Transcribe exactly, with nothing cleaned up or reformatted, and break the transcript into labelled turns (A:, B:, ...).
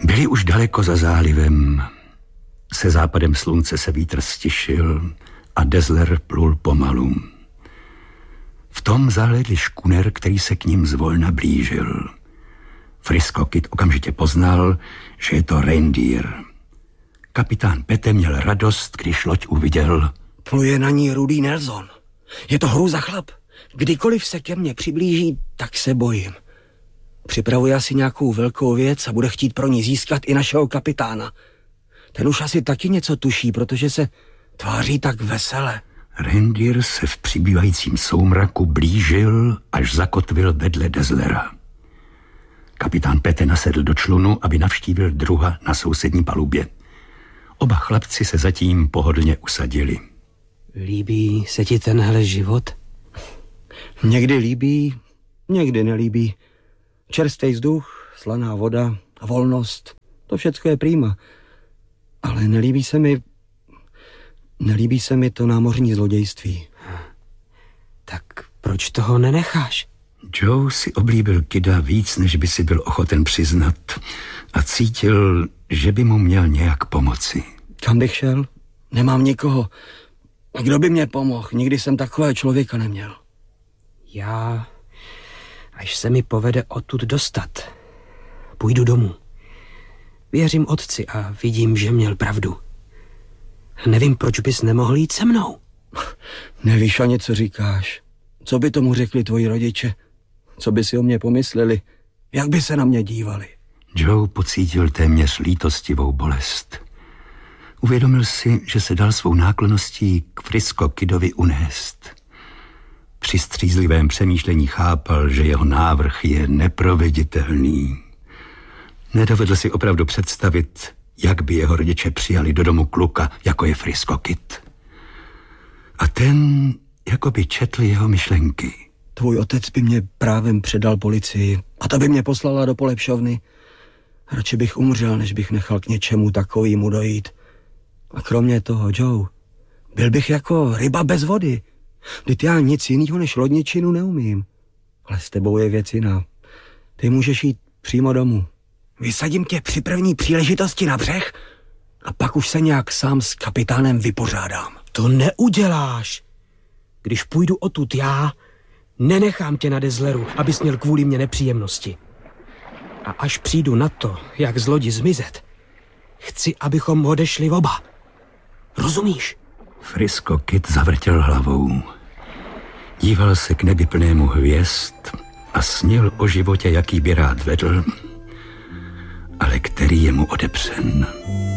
A: Byli už daleko za zálivem. Se západem slunce se vítr stišil a Dazzler plul pomalu. V tom zahlédli škuner, který se k ním zvolna blížil. Frisco Kid okamžitě poznal, že je to Reindeer. Kapitán Pete měl radost, když loď uviděl.
B: Pluje na ní Rudý Nelson. Je to hrůza chlap. Kdykoliv se ke mně přiblíží, tak se bojím. Připravuje asi nějakou velkou věc a bude chtít pro ní získat i našeho kapitána. Ten už asi taky něco tuší, protože se tváří tak vesele.
A: Reindeer se v přibývajícím soumraku blížil, až zakotvil vedle Dazzlera. Kapitán Pete nasedl do člunu, aby navštívil druha na sousední palubě. Oba chlapci se zatím pohodlně usadili.
B: Líbí se ti tenhle život? Někdy líbí, někdy nelíbí. Čerstvý vzduch, slaná voda a volnost, to všecko je prýma. Ale nelíbí se mi... Nelíbí se mi to námořní zlodějství. Tak proč toho nenecháš?
A: Joe si oblíbil Kida víc, než by si byl ochoten přiznat a cítil, že by mu měl nějak pomoci.
B: Kam bych šel? Nemám nikoho. A kdo by mě pomohl? Nikdy jsem takového člověka neměl. Já, až se mi povede odtud dostat, půjdu domů. Věřím otci a vidím, že měl pravdu. Nevím, proč bys nemohl jít se mnou. Nevíš ani, co říkáš. Co by tomu řekli tvoji rodiče? Co by si o mě pomysleli? Jak by se na mě dívali?
A: Joe pocítil téměř lítostivou bolest. Uvědomil si, že se dal svou náklonností k Frisco Kidovi unést. Při střízlivém přemýšlení chápal, že jeho návrh je neproveditelný. Nedovedl si opravdu představit, jak by jeho rodiče přijali do domu kluka, jako je Frisco Kid. A ten jako by četl jeho myšlenky.
B: Tvůj otec by mě právem předal policii a ta by mě poslala do polepšovny. Radši bych umřel, než bych nechal k něčemu takovému dojít. A kromě toho, Joe, byl bych jako ryba bez vody. Vždyť já nic jiného než lodničinu neumím. Ale s tebou je věc jiná. Ty můžeš jít přímo domů. Vysadím tě při první příležitosti na břeh a pak už se nějak sám s kapitánem vypořádám. To neuděláš. Když půjdu odtud já, nenechám tě na Dazzleru, abys měl kvůli mě nepříjemnosti. A až přijdu na to, jak z lodi zmizet, chci, abychom odešli oba. Rozumíš?
A: Frisco Kid zavrtěl hlavou. Díval se k nebi plnému hvězd a snil o životě, jaký by rád vedl, ale který je mu odepřen.